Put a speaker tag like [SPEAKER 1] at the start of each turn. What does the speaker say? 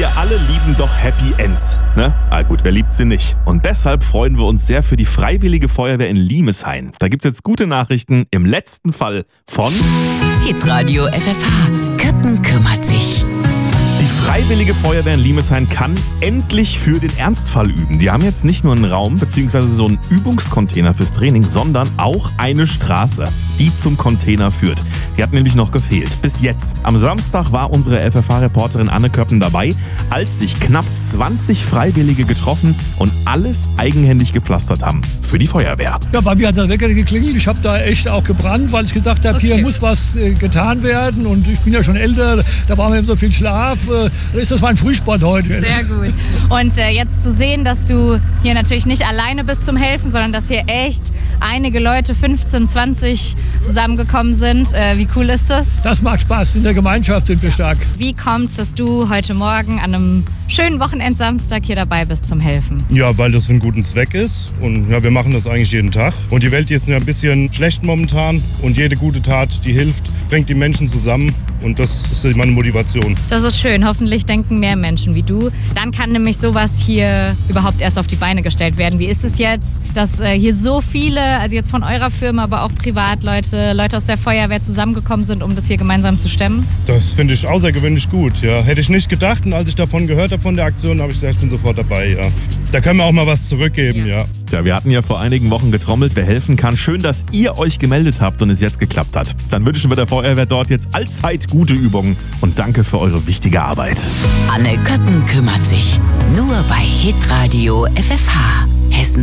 [SPEAKER 1] Wir alle lieben doch Happy Ends, ne? Ah gut, wer liebt sie nicht? Und deshalb freuen wir uns sehr für die Freiwillige Feuerwehr in Limeshain. Da gibt's jetzt gute Nachrichten im letzten Fall von
[SPEAKER 2] Hitradio FFH. Köppen kümmert sich.
[SPEAKER 1] Die Freiwillige Feuerwehr in Limeshain kann endlich für den Ernstfall üben. Die haben jetzt nicht nur einen Raum bzw. so einen Übungscontainer fürs Training, sondern auch eine Straße, die zum Container führt. Die hat nämlich noch gefehlt. Bis jetzt. Am Samstag war unsere FFH-Reporterin Anne Köppen dabei, als sich knapp 20 Freiwillige getroffen und alles eigenhändig gepflastert haben. Für die Feuerwehr.
[SPEAKER 3] Ja, bei mir hat der Wecker geklingelt. Ich habe da echt auch gebrannt, weil ich gedacht habe, hier muss was getan werden. Und ich bin ja schon älter, da war mir so viel Schlaf. Da ist das mein Frühsport heute.
[SPEAKER 4] Sehr gut. Und jetzt zu sehen, dass du hier natürlich nicht alleine bist zum Helfen, sondern dass hier echt einige Leute, 15, 20 zusammengekommen sind. Wie cool ist das?
[SPEAKER 3] Das macht Spaß. In der Gemeinschaft sind wir stark.
[SPEAKER 4] Wie kommt es, dass du heute Morgen an einem schönen Wochenendsamstag hier dabei bist zum Helfen?
[SPEAKER 5] Ja, weil das für einen guten Zweck ist. Und ja, wir machen das eigentlich jeden Tag. Und die Welt ist ja ein bisschen schlecht momentan. Und jede gute Tat, die hilft, bringt die Menschen zusammen. Und das ist meine Motivation.
[SPEAKER 4] Das ist schön. Hoffentlich denken mehr Menschen wie du. Dann kann nämlich sowas hier überhaupt erst auf die Beine gestellt werden. Wie ist es jetzt, dass hier so viele, also jetzt von eurer Firma, aber auch Privatleute, Leute aus der Feuerwehr zusammengekommen sind, um das hier gemeinsam zu stemmen?
[SPEAKER 5] Das finde ich außergewöhnlich gut. Ja. Hätte ich nicht gedacht. Und als ich davon gehört habe, von der Aktion, habe ich gesagt, ich bin sofort dabei. Ja. Da können wir auch mal was zurückgeben. Ja.
[SPEAKER 1] Ja, wir hatten ja vor einigen Wochen getrommelt, wer helfen kann. Schön, dass ihr euch gemeldet habt und es jetzt geklappt hat. Dann wünschen wir der Feuerwehr dort jetzt allzeit gute Übungen und danke für eure wichtige Arbeit.
[SPEAKER 2] Anne Köppen kümmert sich. Nur bei Hitradio FFH. Hessen